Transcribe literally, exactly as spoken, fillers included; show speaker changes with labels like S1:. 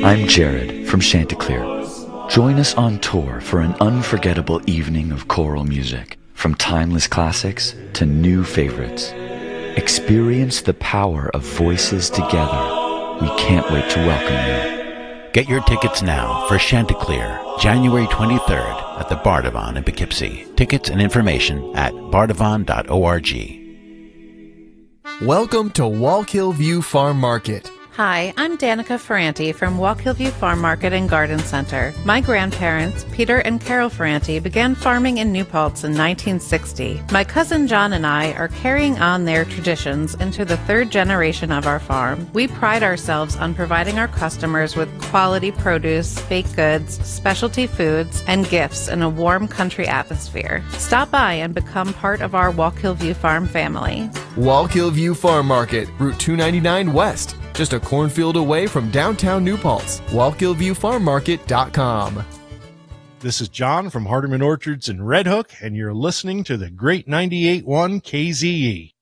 S1: I'm Jared from Chanticleer. Join us on tour for an unforgettable evening of choral music, from timeless classics to new favorites. Experience the power of voices together. We can't wait to welcome you.
S2: Get your tickets now for Chanticleer, January twenty-third at the Bardavon in Poughkeepsie. Tickets and information at bardavon dot org.
S3: Welcome to Wallkill View Farm Market.
S4: Hi, I'm Danica Ferranti from Wallkill View Farm Market and Garden Center. My grandparents, Peter and Carol Ferranti, began farming in New Paltz in nineteen sixty. My cousin John and I are carrying on their traditions into the third generation of our farm. We pride ourselves on providing our customers with quality produce, baked goods, specialty foods, and gifts in a warm country atmosphere. Stop by and become part of our Wallkill View Farm family.
S3: Wallkill View Farm Market, Route two ninety-nine West. Just a cornfield away from downtown New Paltz. Wallkill View Farm Market dot com.
S5: This is John from Hardeman Orchards in Red Hook, and you're listening to the Great ninety-eight point one K Z E.